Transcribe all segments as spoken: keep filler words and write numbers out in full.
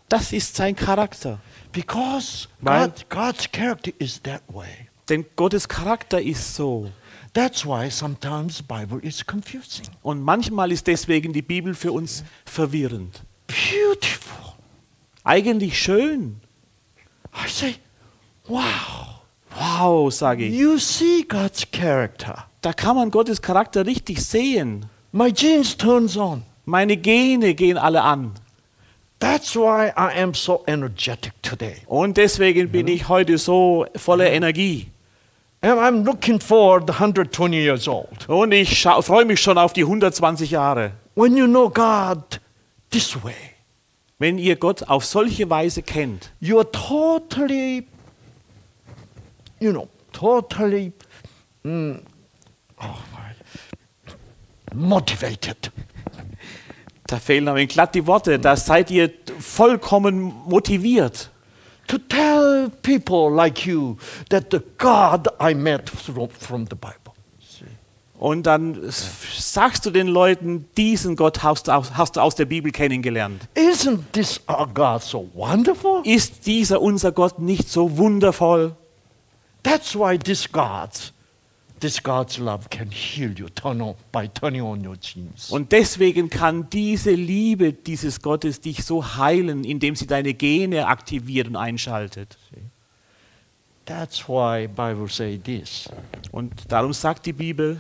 Das ist sein Charakter. Because Weil- God, God's character is that way. Denn Gottes Charakter ist so. That's why sometimes the Bible is confusing. Und manchmal ist deswegen die Bibel für uns verwirrend. Beautiful. Eigentlich schön. I say, wow. Wow, sage ich. You see God's character. Da kann man Gottes Charakter richtig sehen. My genes turns on. Meine Gene gehen alle an. That's why I am so energetic today. Und deswegen bin ich heute so voller Energie. And I'm looking for the one hundred twenty years old. Und ich schau- freue mich schon auf die hundertzwanzig Jahre. When you know God this way, Wenn ihr Gott auf solche Weise kennt, you are totally, you know, totally mm, oh my, motivated. da fehlen aber glatt die Worte, da seid ihr vollkommen motiviert. To tell people like you that the God I met from, from the Bible. Und dann s- sagst du den Leuten, diesen Gott hast du aus, hast du aus der Bibel kennengelernt. Isn't this our God so wonderful? Ist dieser unser Gott nicht so wundervoll? That's why this God's, this God's love can heal you turn on, by turning on your genes. Und deswegen kann diese Liebe dieses Gottes dich so heilen, indem sie deine Gene aktiviert und einschaltet. That's why Bible say this. Und darum sagt die Bibel,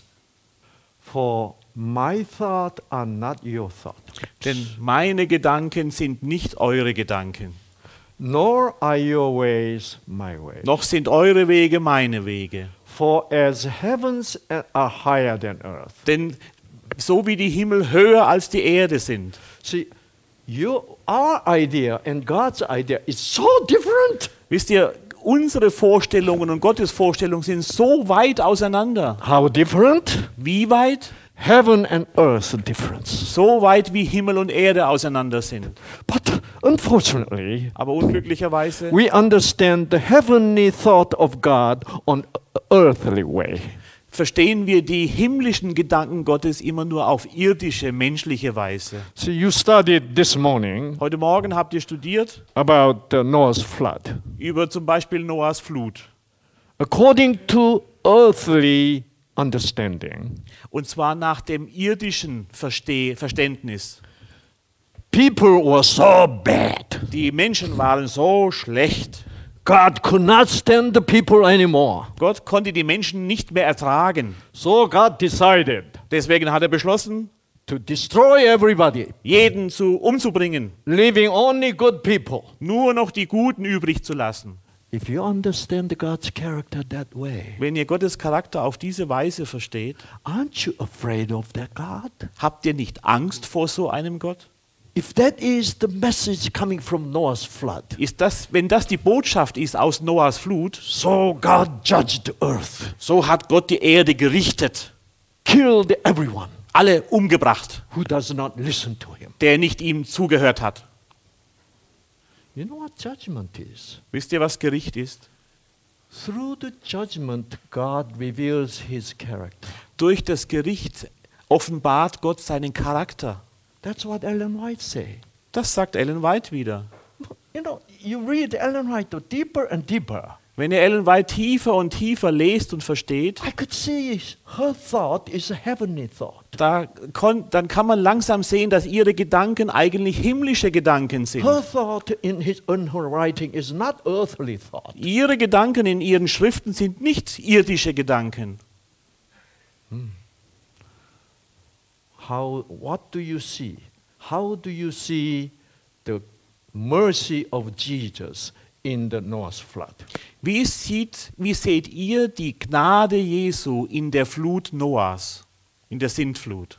For my thoughts are not your thoughts, denn meine Gedanken sind nicht eure Gedanken, nor are your ways my ways. noch sind eure Wege meine Wege. For as heavens are higher than earth. Denn so wie die Himmel höher als die Erde sind. See, your, our idea and God's idea is so different. Wisst ihr, unsere Vorstellungen und Gottes Vorstellungen sind so weit auseinander. How different? Wie weit? Heaven and earth difference. So weit wie Himmel und Erde auseinander sind. But unfortunately, Aber unglücklicherweise we understand the heavenly thought of God on earthly way. verstehen wir die himmlischen Gedanken Gottes immer nur auf irdische, menschliche Weise. So you studied this morning Heute Morgen habt ihr studiert about the Noah's flood. über zum Beispiel Noahs Flut. According to earthly understanding, Und zwar nach dem irdischen Versteh Verständnis. people were so bad. Die Menschen waren so schlecht. God could not stand the people anymore. Gott konnte die Menschen nicht mehr ertragen. So God decided Deswegen hat er beschlossen, to destroy everybody, jeden zu, umzubringen. leaving only good people. Nur noch die Guten übrig zu lassen. If you understand God's character that way, Wenn ihr Gottes Charakter auf diese Weise versteht, aren't you afraid of that God? habt ihr nicht Angst vor so einem Gott? If that is the message coming from Noah's flood, Ist das, wenn das die Botschaft ist aus Noahs Flut, so God judged the earth, so hat Gott die Erde gerichtet, killed everyone alle umgebracht, who does not listen to him. der nicht ihm zugehört hat. You know what judgment is? Wisst ihr, was Gericht ist? Through the judgment, God reveals his character. Durch das Gericht offenbart Gott seinen Charakter. That's what Ellen White say. Das sagt Ellen White wieder. You know, you read Ellen White deeper and deeper. Wenn ihr Ellen White tiefer und tiefer lest und versteht, I could see her thought is a heavenly thought. da kon, dann kann man langsam sehen, dass ihre Gedanken eigentlich himmlische Gedanken sind. Her thought in, his, in her writing is not earthly thought. Ihre Gedanken in ihren Schriften sind nicht irdische Gedanken. How, what do you see? How do you see the mercy of Jesus in the Noah's flood? Wie, sieht, wie seht ihr die Gnade Jesu in der Flut Noahs, in der Sintflut?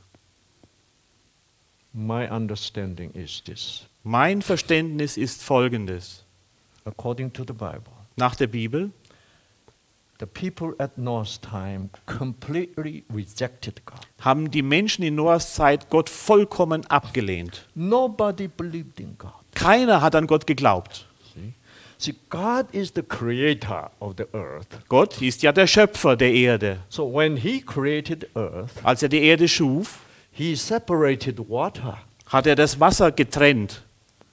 My understanding is this. Mein Verständnis ist folgendes. According to the Bible, Nach der Bibel, the people at Noah's time completely rejected God. haben die Menschen in Noahs Zeit Gott vollkommen abgelehnt. Nobody believed in God. Keiner hat an Gott geglaubt. See? See, God is the creator of the earth. Gott ist ja der Schöpfer der Erde. So when he created earth, Als er die Erde schuf, he separated water hat er das Wasser getrennt